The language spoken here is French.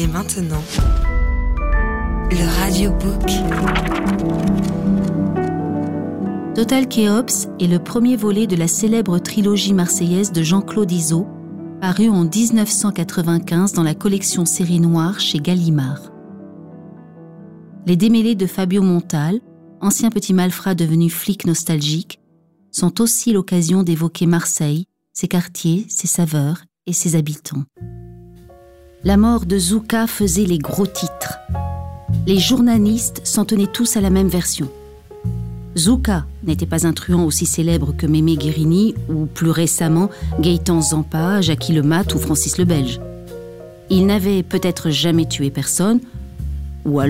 Et maintenant, le radiobook. Total Kéops est le premier volet de la célèbre trilogie marseillaise de Jean-Claude Izzo, paru en 1995 dans la collection Série Noire chez Gallimard. Les démêlés de Fabio Montal, ancien petit malfrat devenu flic nostalgique, sont aussi l'occasion d'évoquer Marseille, ses quartiers, ses saveurs et ses habitants. La mort de Zouka faisait les gros titres. Les journalistes s'en tenaient tous à la même version. Zouka n'était pas un truand aussi célèbre que Mémé Guérini ou plus récemment Gaëtan Zampa, Jackie Lemat ou Francis le Belge. Il n'avait peut-être jamais tué personne,